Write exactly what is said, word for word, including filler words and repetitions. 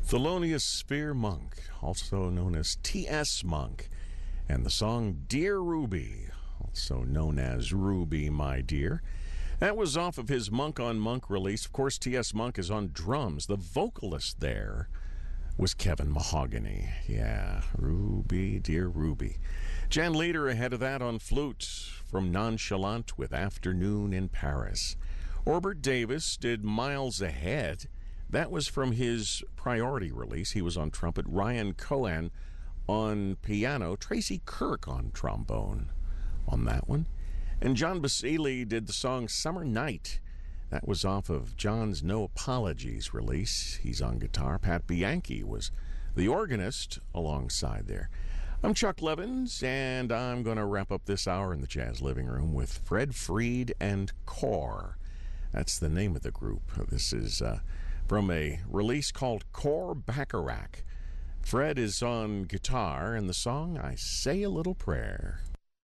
Thelonious Spear Monk, also known as T S. Monk, and the song Dear Ruby, also known as Ruby, My Dear. That was off of his Monk on Monk release. Of course, T S. Monk is on drums. The vocalist there was Kevin Mahogany. Yeah, Ruby, Dear Ruby. Jan Leader ahead of that on flute from Nonchalant with Afternoon in Paris. Orbert Davis did Miles Ahead. That was from his Priority release. He was on trumpet. Ryan Cohen on piano. Tracy Kirk on trombone on that one. And John Basile did the song Summer Night. That was off of John's No Apologies release. He's on guitar. Pat Bianchi was the organist alongside there. I'm Chuck Levins, and I'm going to wrap up this hour in the Jazz Living Room with Fred Freed and Core. That's the name of the group. This is uh, from a release called Core Bacharach. Fred is on guitar, and the song, I Say a Little Prayer.